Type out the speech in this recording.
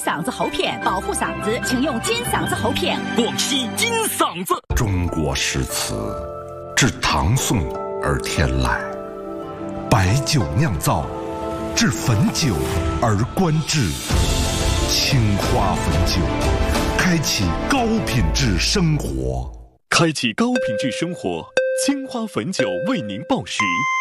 嗓子喉片，保护嗓子，请用金嗓子喉片。 广西金嗓子。 中国诗词自唐宋而天来，白酒酿造，至汾酒而观之。青花汾酒，开启高品质生活。 开启高品质生活，青花汾酒为您报时。